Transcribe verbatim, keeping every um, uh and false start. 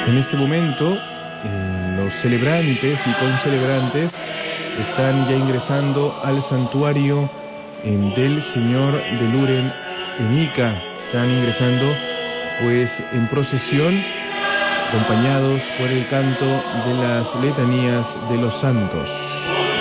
En este momento, eh, los celebrantes y concelebrantes están ya ingresando al santuario eh, del Señor de Luren en Ica. Están ingresando pues en procesión, acompañados por el canto de las letanías de los santos.